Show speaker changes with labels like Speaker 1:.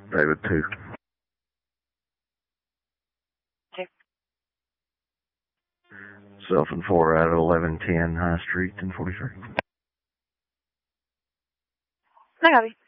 Speaker 1: David 2. Self and 4 out of 1110 High Street, 1043.
Speaker 2: I copy.